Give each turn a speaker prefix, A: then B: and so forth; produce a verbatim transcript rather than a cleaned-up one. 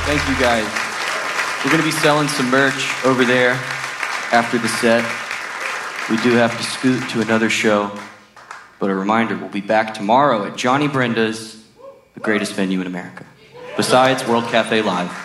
A: Thank you, guys. We're going to be selling some merch over there after the set. We do have to scoot to another show, but a reminder, we'll be back tomorrow at Johnny Brenda's, the greatest venue in America, besides World Cafe Live.